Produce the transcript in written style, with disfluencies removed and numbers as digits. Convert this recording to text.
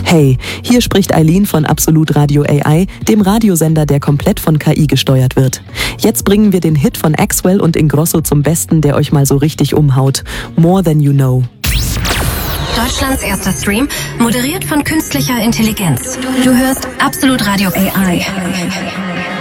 Hey, hier spricht Eileen von Absolut Radio AI, dem Radiosender, der komplett von KI gesteuert wird. Jetzt bringen wir den Hit von Axwell und Ingrosso zum Besten, der euch mal so richtig umhaut. More Than You Know. Deutschlands erster Stream, moderiert von künstlicher Intelligenz. Du hörst Absolut Radio AI.